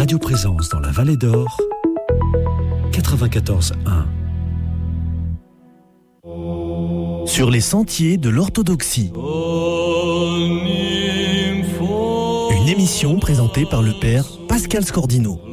Radio Présence dans la Vallée d'Or, 94.1. Sur les sentiers de l'orthodoxie. Une émission présentée par le père Pascal Scordino.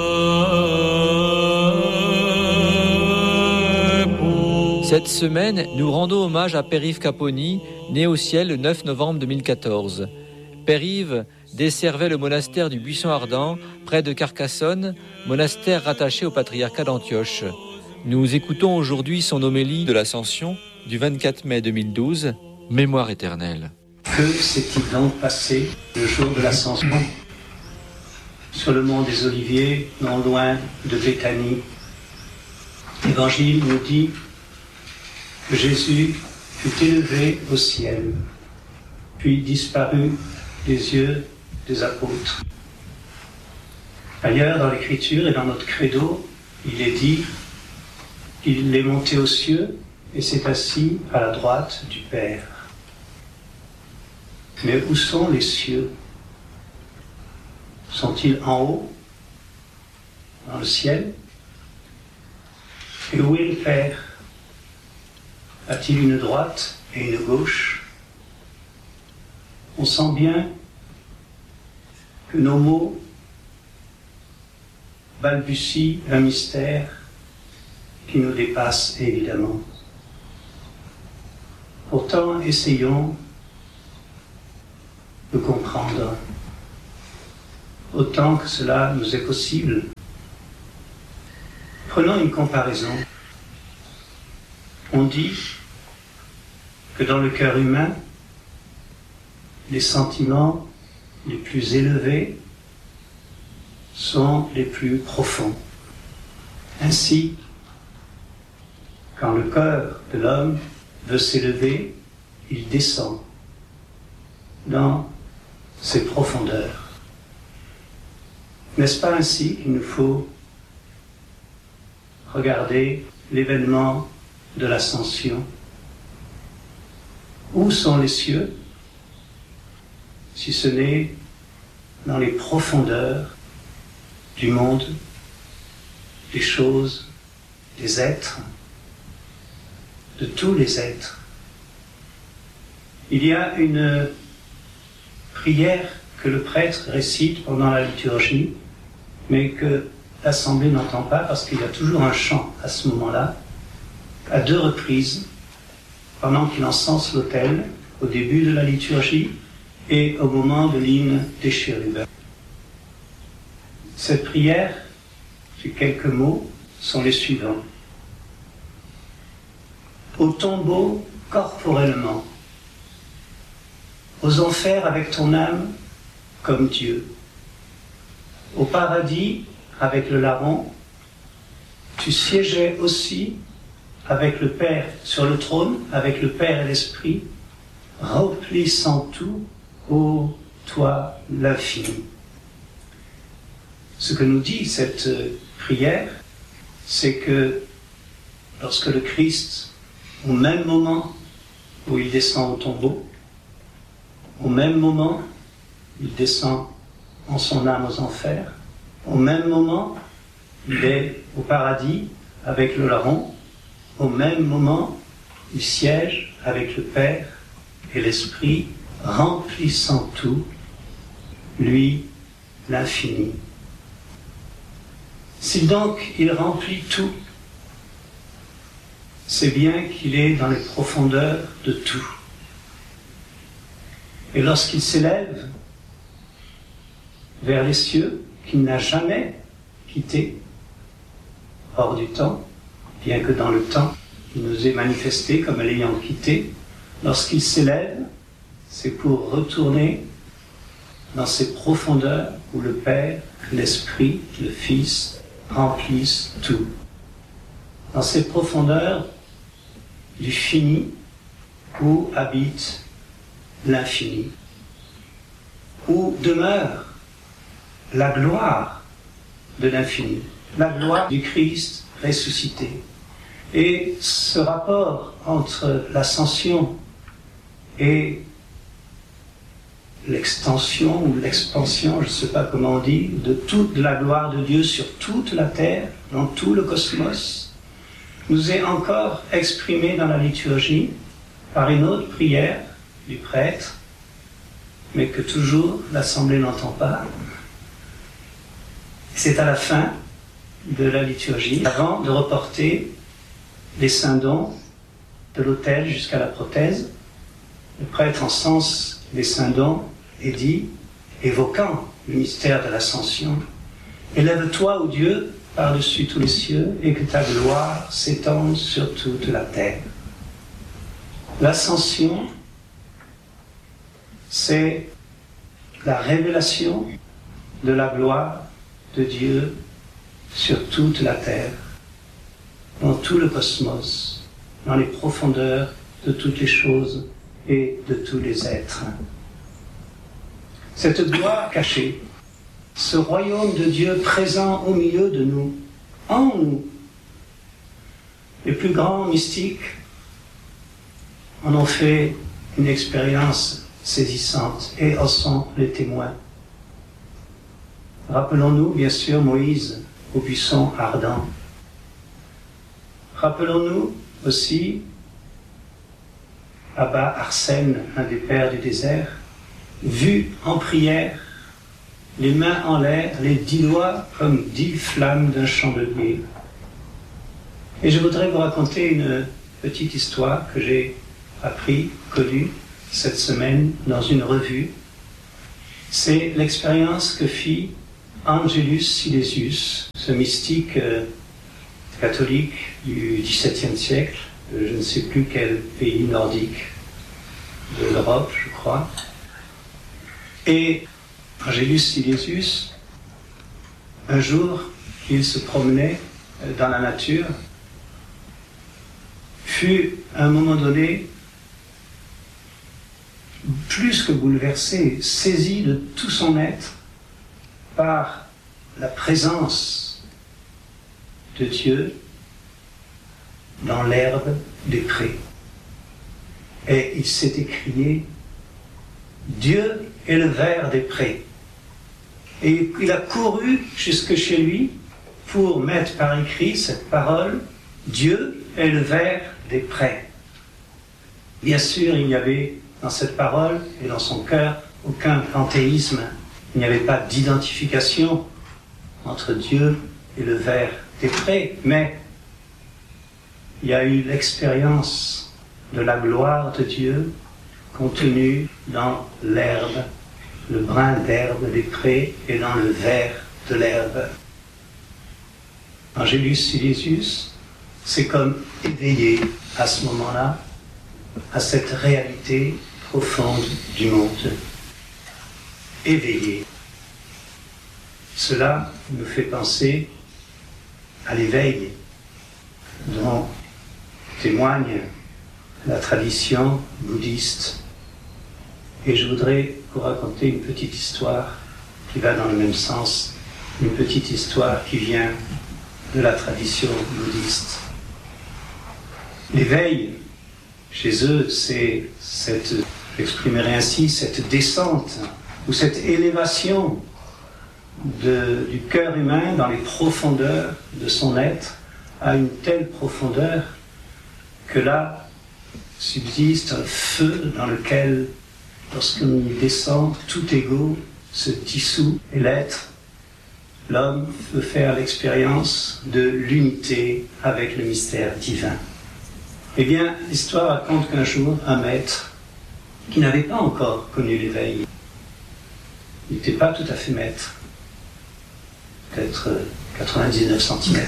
Cette semaine, nous rendons hommage à Père Yves Caponi, né au ciel le 9 novembre 2014. Père Yves desservait le monastère du Buisson Ardent, près de Carcassonne, monastère rattaché au patriarcat d'Antioche. Nous écoutons aujourd'hui son homélie de l'Ascension du 24 mai 2012, Mémoire éternelle. Que s'est-il donc passé le jour de l'Ascension sur le mont des Oliviers, non loin de Béthanie? L'Évangile nous dit que Jésus fut élevé au ciel, puis disparut des yeux des apôtres. Ailleurs dans l'Écriture et dans notre credo, il est dit qu'il est monté aux cieux et s'est assis à la droite du Père. Mais où sont les cieux? Sont-ils en haut, dans le ciel? Et où est le Père? A-t-il une droite et une gauche? On sent bien que nos mots balbutient un mystère qui nous dépasse évidemment. Pourtant, essayons de comprendre autant que cela nous est possible. Prenons une comparaison. On dit que dans le cœur humain, les sentiments les plus élevés sont les plus profonds. Ainsi, quand le cœur de l'homme veut s'élever, il descend dans ses profondeurs. N'est-ce pas ainsi qu'il nous faut regarder l'événement de l'Ascension? Où sont les cieux, si ce n'est dans les profondeurs du monde, des choses, des êtres, de tous les êtres? Il y a une prière que le prêtre récite pendant la liturgie, mais que l'Assemblée n'entend pas parce qu'il y a toujours un chant à ce moment-là, à 2 reprises, pendant qu'il encense l'autel, au début de la liturgie et au moment de l'hymne des chérubins. Cette prière, ces quelques mots, sont les suivants. Au tombeau corporellement, aux enfers avec ton âme comme Dieu, au paradis avec le larron, tu siégeais aussi avec le Père sur le trône, avec le Père et l'Esprit, remplissant tout, ô toi l'infini. Ce que nous dit cette prière, c'est que lorsque le Christ, au même moment où il descend au tombeau, au même moment, il descend en son âme aux enfers, au même moment, il est au paradis avec le larron, au même moment, il siège avec le Père et l'Esprit, remplissant tout, lui, l'infini. Si donc il remplit tout, c'est bien qu'il est dans les profondeurs de tout. Et lorsqu'il s'élève vers les cieux, qu'il n'a jamais quittés, hors du temps, bien que dans le temps, il nous est manifesté comme l'ayant quitté, lorsqu'il s'élève, c'est pour retourner dans ces profondeurs où le Père, l'Esprit, le Fils remplissent tout. Dans ces profondeurs du fini où habite l'infini, où demeure la gloire de l'infini, la gloire du Christ ressuscité. Et ce rapport entre l'ascension et l'extension ou l'expansion, je ne sais pas comment on dit, de toute la gloire de Dieu sur toute la terre, dans tout le cosmos, nous est encore exprimée dans la liturgie par une autre prière du prêtre, mais que toujours l'Assemblée n'entend pas. C'est à la fin de la liturgie, avant de reporter les saints dons de l'autel jusqu'à la prothèse. Le prêtre encense les saints dons et dit, évoquant le mystère de l'ascension, « Élève-toi, ô Dieu, par-dessus tous les cieux, et que ta gloire s'étende sur toute la terre. » L'ascension, c'est la révélation de la gloire de Dieu sur toute la terre, dans tout le cosmos, dans les profondeurs de toutes les choses et de tous les êtres. Cette gloire cachée, ce royaume de Dieu présent au milieu de nous, en nous, les plus grands mystiques en ont fait une expérience saisissante et en sont les témoins. Rappelons-nous bien sûr Moïse au buisson ardent. Rappelons-nous aussi Abba Arsène, un des pères du désert, vu en prière, les mains en l'air, les 10 doigts comme 10 flammes d'un chandelier. Et je voudrais vous raconter une petite histoire que j'ai connue cette semaine dans une revue. C'est l'expérience que fit Angelus Silesius, ce mystique catholique du XVIIe siècle, je ne sais plus quel pays nordique de l'Europe, je crois. Et Angelus Silesius, un jour, il se promenait dans la nature, fut à un moment donné plus que bouleversé, saisi de tout son être par la présence de Dieu dans l'herbe des prés. Et il s'est écrié « Dieu est le ver des prés ». Et il a couru jusque chez lui pour mettre par écrit cette parole « Dieu est le ver des prés ». Bien sûr, il n'y avait dans cette parole et dans son cœur aucun panthéisme. Il n'y avait pas d'identification entre Dieu et le ver des prés, mais il y a eu l'expérience de la gloire de Dieu contenue dans l'herbe, le brin d'herbe des prés et dans le vert de l'herbe. Angelus Silesius s'est comme éveillé à ce moment-là à cette réalité profonde du monde. Éveillé. Cela nous fait penser à l'éveil dont témoigne la tradition bouddhiste. Et je voudrais vous raconter une petite histoire qui va dans le même sens, une petite histoire qui vient de la tradition bouddhiste. L'éveil, chez eux, c'est j'exprimerai ainsi, cette descente ou cette élévation du cœur humain dans les profondeurs de son être à une telle profondeur que là subsiste un feu dans lequel, lorsqu'on y descend, tout ego se dissout et l'homme peut faire l'expérience de l'unité avec le mystère divin. Eh bien, l'histoire raconte qu'un jour, un maître qui n'avait pas encore connu l'éveil, il n'était pas tout à fait maître, peut-être 99 cm.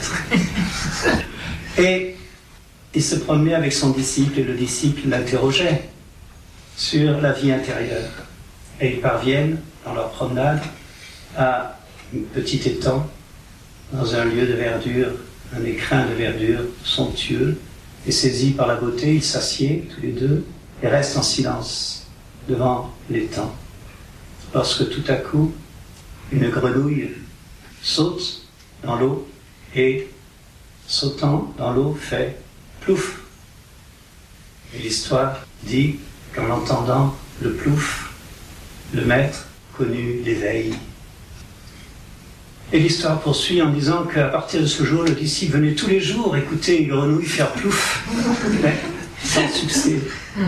Et il se promenait avec son disciple et le disciple l'interrogeait sur la vie intérieure. Et ils parviennent, dans leur promenade, à un petit étang, dans un lieu de verdure, un écrin de verdure somptueux, et saisis par la beauté, ils s'assiedent tous les deux et restent en silence devant l'étang. Lorsque tout à coup, une grenouille saute dans l'eau et, sautant dans l'eau, fait plouf. Et l'histoire dit qu'en entendant le plouf, le Maître connut l'éveil. Et l'histoire poursuit en disant qu'à partir de ce jour, le disciple venait tous les jours écouter une grenouille faire plouf, mais sans succès.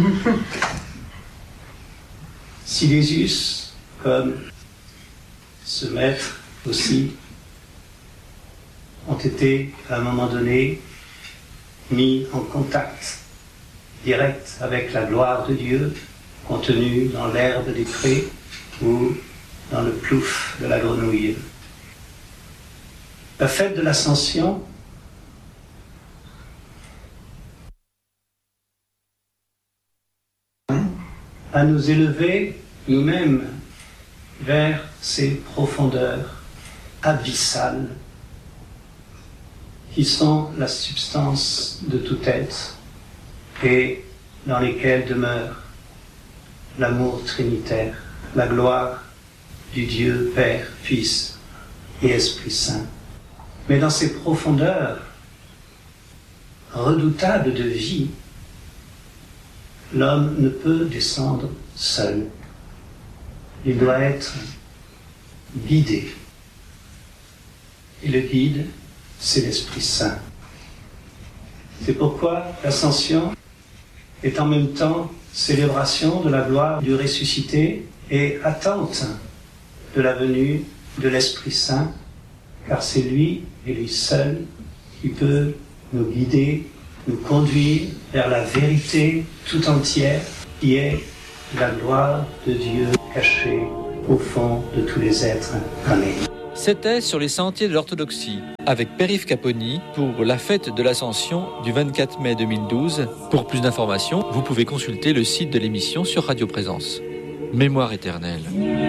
Silésius, comme ce maître aussi, ont été à un moment donné mis en contact direct avec la gloire de Dieu contenue dans l'herbe des prés ou dans le plouf de la grenouille. La fête de l'Ascension à nous élever nous-mêmes vers ces profondeurs abyssales qui sont la substance de tout être et dans lesquelles demeure l'amour trinitaire, la gloire du Dieu Père, Fils et Esprit Saint. Mais dans ces profondeurs redoutables de vie, l'homme ne peut descendre seul. Il doit être guidé. Et le guide, c'est l'Esprit Saint. C'est pourquoi l'Ascension est en même temps célébration de la gloire du ressuscité et attente de la venue de l'Esprit Saint, car c'est lui et lui seul qui peut nous guider, nous conduire vers la vérité tout entière qui est la gloire de Dieu cachée au fond de tous les êtres. Amen. C'était Sur les sentiers de l'orthodoxie avec Père-Yves Caponi pour la fête de l'Ascension du 24 mai 2012. Pour plus d'informations, vous pouvez consulter le site de l'émission sur Radio Présence. Mémoire éternelle.